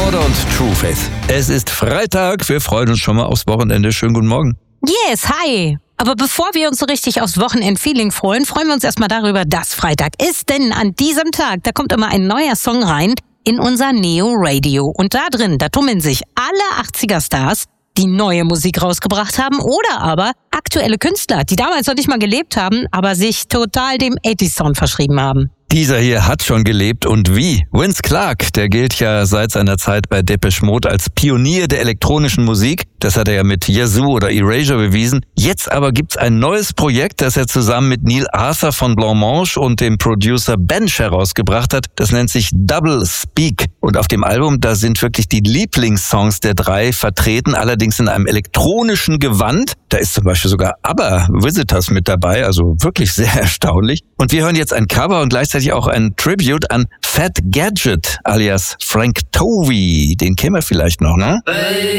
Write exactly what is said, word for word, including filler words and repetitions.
Morde und True Faith. Es ist Freitag, wir freuen uns schon mal aufs Wochenende. Schönen guten Morgen. Yes, hi. Aber bevor wir uns so richtig aufs Wochenend-Feeling freuen, freuen wir uns erstmal darüber, dass Freitag ist. Denn an diesem Tag, da kommt immer ein neuer Song rein in unser Neo-Radio. Und da drin, da tummeln sich alle achtziger-Stars, die neue Musik rausgebracht haben, oder aber aktuelle Künstler, die damals noch nicht mal gelebt haben, aber sich total dem achtziger-Sound verschrieben haben. Dieser hier hat schon gelebt und wie? Vince Clarke, der gilt ja seit seiner Zeit bei Depeche Mode als Pionier der elektronischen Musik. Das hat er ja mit Yazoo oder Erasure bewiesen. Jetzt aber gibt's ein neues Projekt, das er zusammen mit Neil Arthur von Blancmange und dem Producer Bench herausgebracht hat. Das nennt sich Double Speak. Und auf dem Album, da sind wirklich die Lieblingssongs der drei vertreten, allerdings in einem elektronischen Gewand. Da ist zum Beispiel sogar ABBA Visitors mit dabei, also wirklich sehr erstaunlich. Und wir hören jetzt ein Cover und gleichzeitig auch ein Tribute an Fat Gadget alias Frank Tovey. Den kennen wir vielleicht noch, ne?